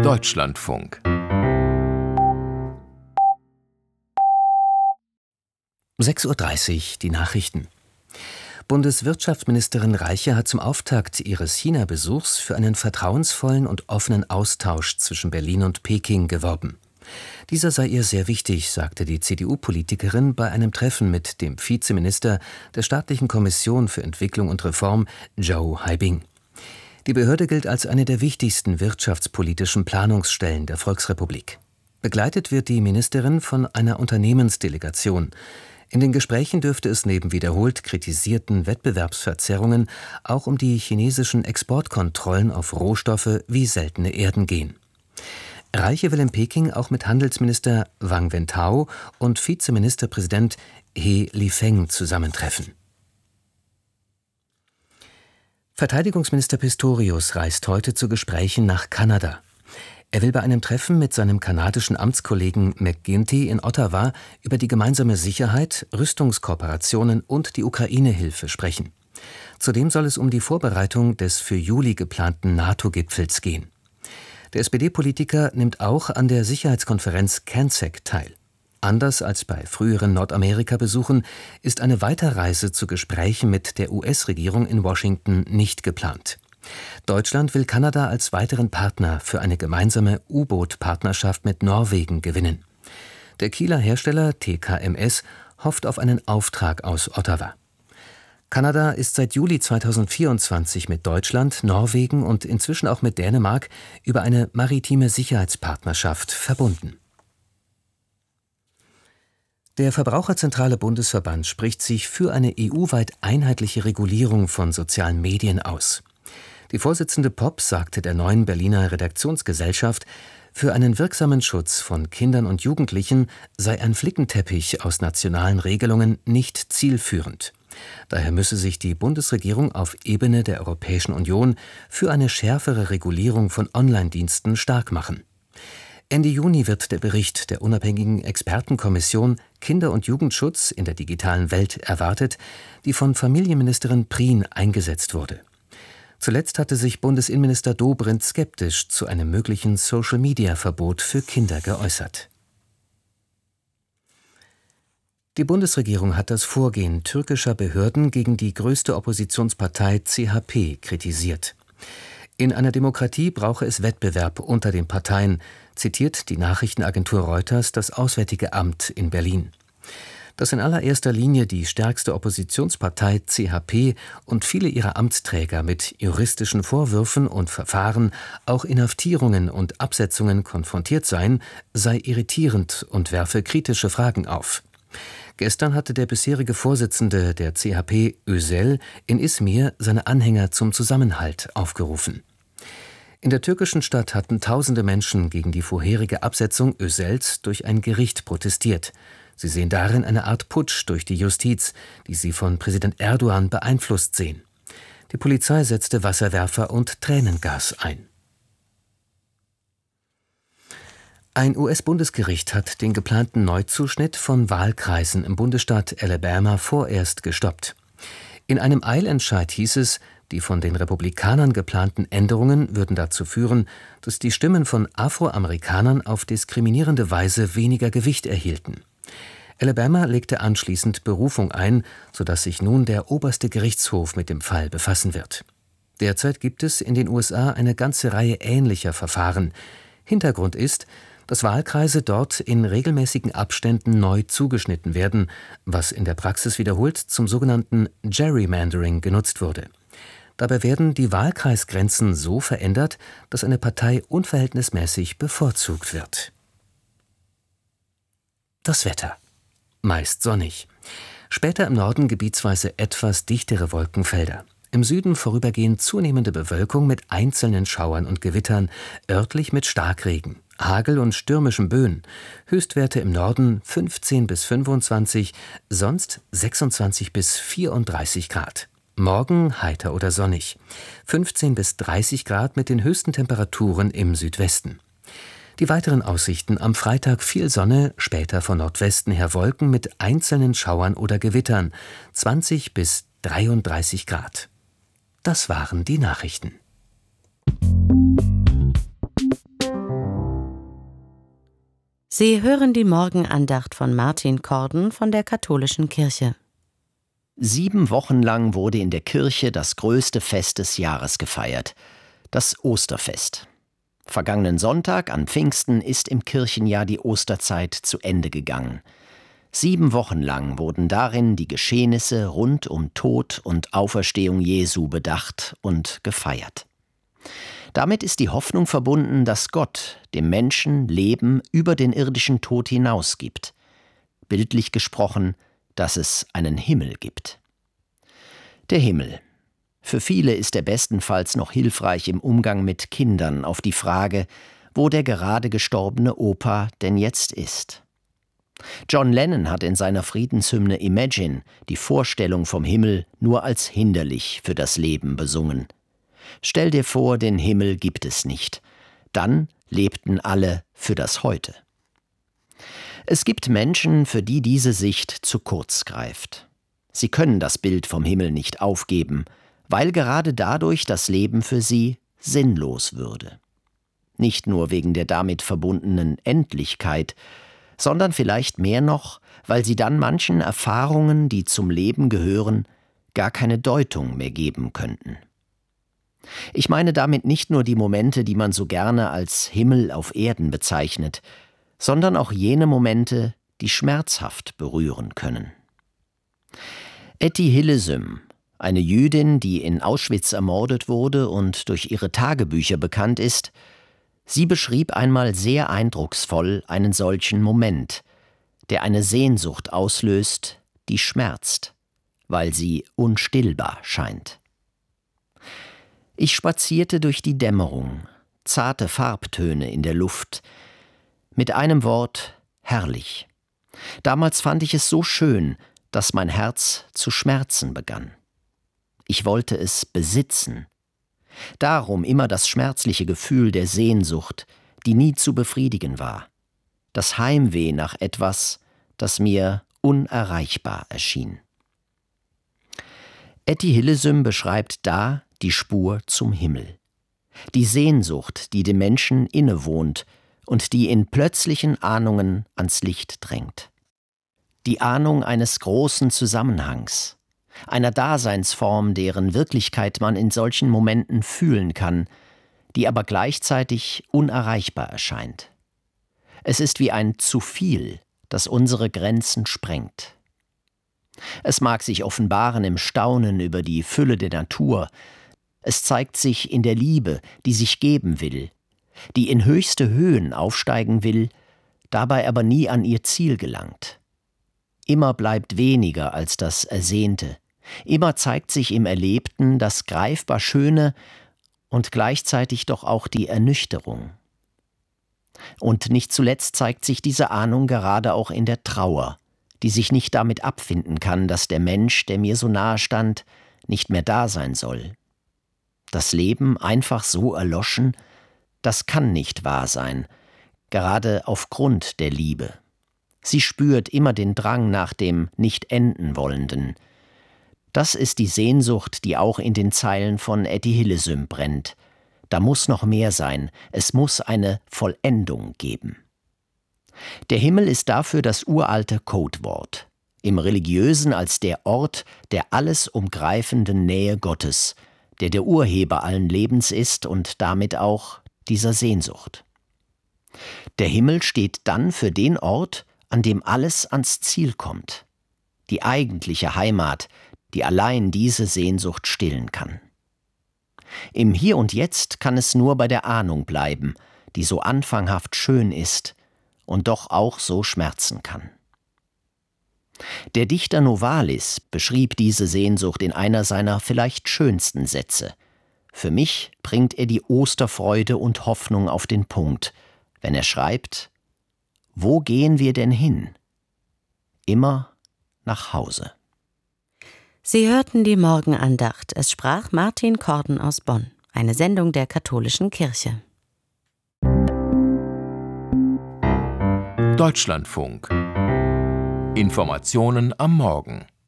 Deutschlandfunk. 6:30 Uhr, die Nachrichten. Bundeswirtschaftsministerin Reiche hat zum Auftakt ihres China-Besuchs für einen vertrauensvollen und offenen Austausch zwischen Berlin und Peking geworben. Dieser sei ihr sehr wichtig, sagte die CDU-Politikerin bei einem Treffen mit dem Vizeminister der Staatlichen Kommission für Entwicklung und Reform, Zhou Haibing. Die Behörde gilt als eine der wichtigsten wirtschaftspolitischen Planungsstellen der Volksrepublik. Begleitet wird die Ministerin von einer Unternehmensdelegation. In den Gesprächen dürfte es neben wiederholt kritisierten Wettbewerbsverzerrungen auch um die chinesischen Exportkontrollen auf Rohstoffe wie seltene Erden gehen. Reiche will in Peking auch mit Handelsminister Wang Wentao und Vizeministerpräsident He Lifeng zusammentreffen. Verteidigungsminister Pistorius reist heute zu Gesprächen nach Kanada. Er will bei einem Treffen mit seinem kanadischen Amtskollegen McGuinty in Ottawa über die gemeinsame Sicherheit, Rüstungskooperationen und die Ukraine-Hilfe sprechen. Zudem soll es um die Vorbereitung des für Juli geplanten NATO-Gipfels gehen. Der SPD-Politiker nimmt auch an der Sicherheitskonferenz CANSEC teil. Anders als bei früheren Nordamerika-Besuchen ist eine Weiterreise zu Gesprächen mit der US-Regierung in Washington nicht geplant. Deutschland will Kanada als weiteren Partner für eine gemeinsame U-Boot-Partnerschaft mit Norwegen gewinnen. Der Kieler Hersteller TKMS hofft auf einen Auftrag aus Ottawa. Kanada ist seit Juli 2024 mit Deutschland, Norwegen und inzwischen auch mit Dänemark über eine maritime Sicherheitspartnerschaft verbunden. Der Verbraucherzentrale Bundesverband spricht sich für eine EU-weit einheitliche Regulierung von sozialen Medien aus. Die Vorsitzende Popp sagte der neuen Berliner Redaktionsgesellschaft, für einen wirksamen Schutz von Kindern und Jugendlichen sei ein Flickenteppich aus nationalen Regelungen nicht zielführend. Daher müsse sich die Bundesregierung auf Ebene der Europäischen Union für eine schärfere Regulierung von Online-Diensten stark machen. Ende Juni wird der Bericht der unabhängigen Expertenkommission Kinder- und Jugendschutz in der digitalen Welt erwartet, die von Familienministerin Prien eingesetzt wurde. Zuletzt hatte sich Bundesinnenminister Dobrindt skeptisch zu einem möglichen Social-Media-Verbot für Kinder geäußert. Die Bundesregierung hat das Vorgehen türkischer Behörden gegen die größte Oppositionspartei CHP kritisiert. In einer Demokratie brauche es Wettbewerb unter den Parteien, zitiert die Nachrichtenagentur Reuters das Auswärtige Amt in Berlin. Dass in allererster Linie die stärkste Oppositionspartei CHP und viele ihrer Amtsträger mit juristischen Vorwürfen und Verfahren, auch Inhaftierungen und Absetzungen konfrontiert seien, sei irritierend und werfe kritische Fragen auf. Gestern hatte der bisherige Vorsitzende der CHP, Özel, in Izmir seine Anhänger zum Zusammenhalt aufgerufen. In der türkischen Stadt hatten tausende Menschen gegen die vorherige Absetzung Özels durch ein Gericht protestiert. Sie sehen darin eine Art Putsch durch die Justiz, die sie von Präsident Erdogan beeinflusst sehen. Die Polizei setzte Wasserwerfer und Tränengas ein. Ein US-Bundesgericht hat den geplanten Neuzuschnitt von Wahlkreisen im Bundesstaat Alabama vorerst gestoppt. In einem Eilentscheid hieß es, die von den Republikanern geplanten Änderungen würden dazu führen, dass die Stimmen von Afroamerikanern auf diskriminierende Weise weniger Gewicht erhielten. Alabama legte anschließend Berufung ein, sodass sich nun der oberste Gerichtshof mit dem Fall befassen wird. Derzeit gibt es in den USA eine ganze Reihe ähnlicher Verfahren. Hintergrund ist, dass Wahlkreise dort in regelmäßigen Abständen neu zugeschnitten werden, was in der Praxis wiederholt zum sogenannten Gerrymandering genutzt wurde. Dabei werden die Wahlkreisgrenzen so verändert, dass eine Partei unverhältnismäßig bevorzugt wird. Das Wetter. Meist sonnig. Später im Norden gebietsweise etwas dichtere Wolkenfelder. Im Süden vorübergehend zunehmende Bewölkung mit einzelnen Schauern und Gewittern, örtlich mit Starkregen, Hagel und stürmischen Böen. Höchstwerte im Norden 15 bis 25, sonst 26 bis 34 Grad. Morgen heiter oder sonnig. 15 bis 30 Grad mit den höchsten Temperaturen im Südwesten. Die weiteren Aussichten: am Freitag viel Sonne, später von Nordwesten her Wolken mit einzelnen Schauern oder Gewittern, 20 bis 33 Grad. Das waren die Nachrichten. Sie hören die Morgenandacht von Martin Korden von der Katholischen Kirche. 7 Wochen lang wurde in der Kirche das größte Fest des Jahres gefeiert, das Osterfest. Vergangenen Sonntag an Pfingsten ist im Kirchenjahr die Osterzeit zu Ende gegangen. 7 Wochen lang wurden darin die Geschehnisse rund um Tod und Auferstehung Jesu bedacht und gefeiert. Damit ist die Hoffnung verbunden, dass Gott dem Menschen Leben über den irdischen Tod hinaus gibt. Bildlich gesprochen, dass es einen Himmel gibt. Der Himmel. Für viele ist er bestenfalls noch hilfreich im Umgang mit Kindern auf die Frage, wo der gerade gestorbene Opa denn jetzt ist. John Lennon hat in seiner Friedenshymne Imagine die Vorstellung vom Himmel nur als hinderlich für das Leben besungen. Stell dir vor, den Himmel gibt es nicht. Dann lebten alle für das Heute. Es gibt Menschen, für die diese Sicht zu kurz greift. Sie können das Bild vom Himmel nicht aufgeben, weil gerade dadurch das Leben für sie sinnlos würde. Nicht nur wegen der damit verbundenen Endlichkeit, sondern vielleicht mehr noch, weil sie dann manchen Erfahrungen, die zum Leben gehören, gar keine Deutung mehr geben könnten. Ich meine damit nicht nur die Momente, die man so gerne als Himmel auf Erden bezeichnet, sondern auch jene Momente, die schmerzhaft berühren können. Etty Hillesum, eine Jüdin, die in Auschwitz ermordet wurde und durch ihre Tagebücher bekannt ist, sie beschrieb einmal sehr eindrucksvoll einen solchen Moment, der eine Sehnsucht auslöst, die schmerzt, weil sie unstillbar scheint. Ich spazierte durch die Dämmerung, zarte Farbtöne in der Luft, mit einem Wort herrlich. Damals fand ich es so schön, dass mein Herz zu schmerzen begann. Ich wollte es besitzen. Darum immer das schmerzliche Gefühl der Sehnsucht, die nie zu befriedigen war. Das Heimweh nach etwas, das mir unerreichbar erschien. Etty Hillesum beschreibt da die Spur zum Himmel. Die Sehnsucht, die dem Menschen innewohnt und die in plötzlichen Ahnungen ans Licht drängt. Die Ahnung eines großen Zusammenhangs, einer Daseinsform, deren Wirklichkeit man in solchen Momenten fühlen kann, die aber gleichzeitig unerreichbar erscheint. Es ist wie ein Zu viel, das unsere Grenzen sprengt. Es mag sich offenbaren im Staunen über die Fülle der Natur. Es zeigt sich in der Liebe, die sich geben will, die in höchste Höhen aufsteigen will, dabei aber nie an ihr Ziel gelangt. Immer bleibt weniger als das Ersehnte. Immer zeigt sich im Erlebten das greifbar Schöne und gleichzeitig doch auch die Ernüchterung. Und nicht zuletzt zeigt sich diese Ahnung gerade auch in der Trauer, die sich nicht damit abfinden kann, dass der Mensch, der mir so nahe stand, nicht mehr da sein soll. Das Leben einfach so erloschen, das kann nicht wahr sein, gerade aufgrund der Liebe. Sie spürt immer den Drang nach dem nicht enden wollenden. Das ist die Sehnsucht, die auch in den Zeilen von Etty Hillesum brennt. Da muss noch mehr sein, es muss eine Vollendung geben. Der Himmel ist dafür das uralte Codewort, im Religiösen als der Ort der alles umgreifenden Nähe Gottes, der Urheber allen Lebens ist und damit auch dieser Sehnsucht. Der Himmel steht dann für den Ort, an dem alles ans Ziel kommt, die eigentliche Heimat, die allein diese Sehnsucht stillen kann. Im Hier und Jetzt kann es nur bei der Ahnung bleiben, die so anfanghaft schön ist und doch auch so schmerzen kann. Der Dichter Novalis beschrieb diese Sehnsucht in einer seiner vielleicht schönsten Sätze. Für mich bringt er die Osterfreude und Hoffnung auf den Punkt, wenn er schreibt: Wo gehen wir denn hin? Immer nach Hause. Sie hörten die Morgenandacht. Es sprach Martin Korden aus Bonn. Eine Sendung der Katholischen Kirche. Deutschlandfunk. Informationen am Morgen.